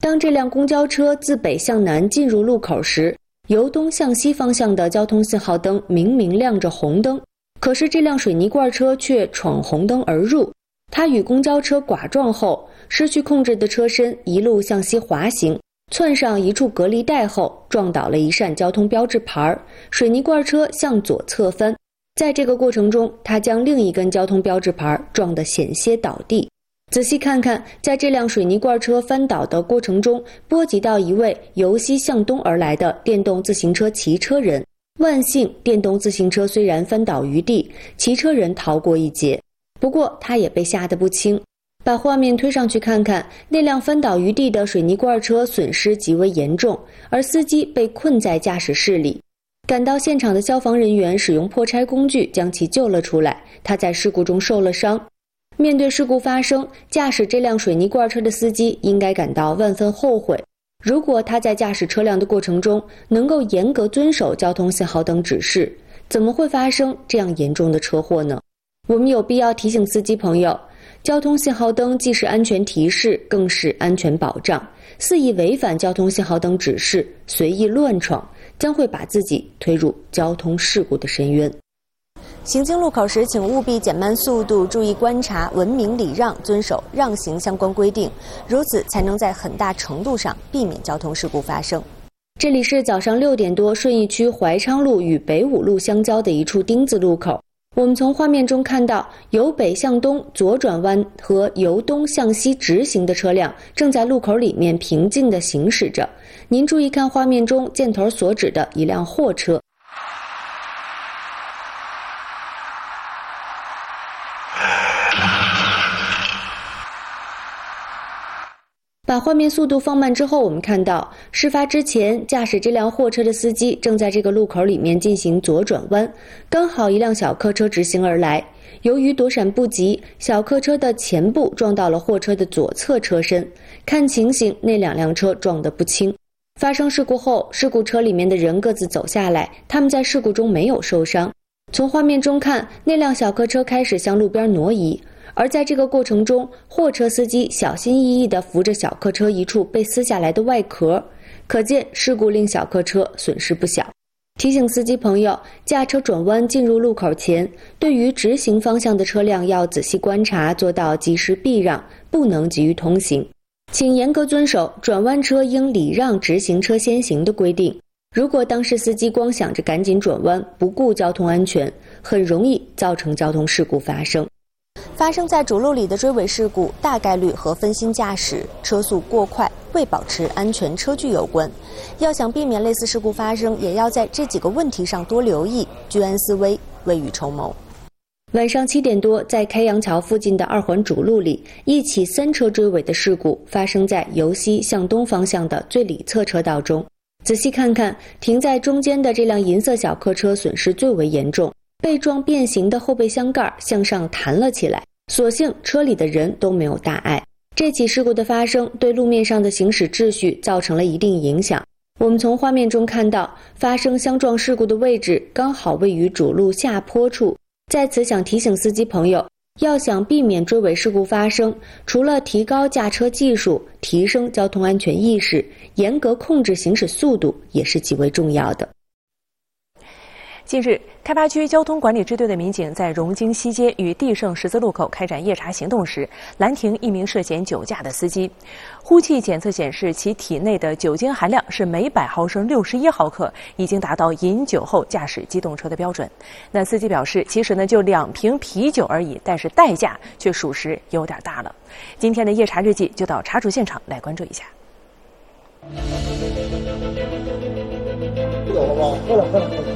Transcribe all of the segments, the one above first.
当这辆公交车自北向南进入路口时，由东向西方向的交通信号灯明明亮着红灯，可是这辆水泥罐车却闯红灯而入。它与公交车剐撞后，失去控制的车身一路向西滑行，窜上一处隔离带后，撞倒了一扇交通标志牌，水泥罐车向左侧翻。在这个过程中，它将另一根交通标志牌撞得险些倒地。仔细看看，在这辆水泥罐车翻倒的过程中，波及到一位由西向东而来的电动自行车骑车人。万幸，电动自行车虽然翻倒于地，骑车人逃过一劫，不过他也被吓得不轻。把画面推上去看看，那辆翻倒于地的水泥罐车损失极为严重，而司机被困在驾驶室里。赶到现场的消防人员使用破拆工具将其救了出来，他在事故中受了伤。面对事故发生，驾驶这辆水泥罐车的司机应该感到万分后悔。如果他在驾驶车辆的过程中能够严格遵守交通信号灯指示，怎么会发生这样严重的车祸呢？我们有必要提醒司机朋友，交通信号灯既是安全提示，更是安全保障。肆意违反交通信号灯指示，随意乱闯，将会把自己推入交通事故的深渊。 行经路口时，请务必减慢速度，注意观察，文明礼让，遵守让行相关规定，如此才能在很大程度上避免交通事故发生。 这里是早上6点多，顺义区怀昌路与北五路相交的一处丁字路口。我们从画面中看到，由北向东左转弯和由东向西直行的车辆正在路口里面平静地行驶着。您注意看画面中箭头所指的一辆货车。把画面速度放慢之后，我们看到事发之前，驾驶这辆货车的司机正在这个路口里面进行左转弯，刚好一辆小客车直行而来。由于躲闪不及，小客车的前部撞到了货车的左侧车身，看情形那两辆车撞得不轻。发生事故后，事故车里面的人各自走下来，他们在事故中没有受伤。从画面中看，那辆小客车开始向路边挪移，而在这个过程中，货车司机小心翼翼地扶着小客车一处被撕下来的外壳，可见事故令小客车损失不小。提醒司机朋友，驾车转弯进入路口前，对于直行方向的车辆要仔细观察，做到及时避让，不能急于通行。请严格遵守转弯车应礼让直行车先行的规定。如果当事司机光想着赶紧转弯，不顾交通安全，很容易造成交通事故发生。 发生在主路里的追尾事故，大概率和分心驾驶、车速过快、未保持安全车距有关。要想避免类似事故发生，也要在这几个问题上多留意，居安思危，未雨绸缪。 晚上7点多，在开阳桥附近的2环主路里，一起3车追尾的事故发生在由西向东方向的最里侧车道中。仔细看看，停在中间的这辆银色小客车损失最为严重，被撞变形的后备箱盖向上弹了起来，所幸车里的人都没有大碍。这起事故的发生对路面上的行驶秩序造成了一定影响。我们从画面中看到，发生相撞事故的位置刚好位于主路下坡处。在此想提醒司机朋友，要想避免追尾事故发生，除了提高驾车技术，提升交通安全意识，严格控制行驶速度也是极为重要的。 近日，开发区交通管理支队的民警在荣京西街与地盛十字路口开展夜查行动时，拦停一名涉嫌酒驾的司机。呼气检测显示，其体内的酒精含量是每100毫升61毫克，已经达到饮酒后驾驶机动车的标准。那司机表示，其实呢就2瓶啤酒而已，但是代价却属实有点大了。今天的夜查日记就到查处现场来关注一下。 喝了吗？喝了。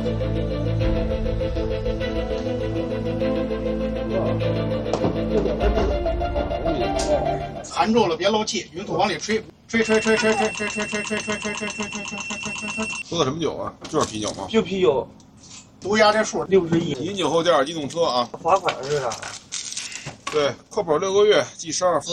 含住了，别漏气，匀速往里吹。 喝的什么酒啊？就是啤酒吗？ 就啤酒。 毒压这数 61。 饮酒后驾驶机动车啊， 罚款是啥？ 对，扣本6个月，记12分。